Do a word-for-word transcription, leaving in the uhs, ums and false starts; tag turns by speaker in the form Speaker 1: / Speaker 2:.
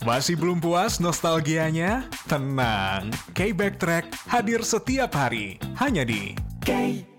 Speaker 1: Masih belum puas nostalgianya? Tenang, K-Backtrack hadir setiap hari, hanya di K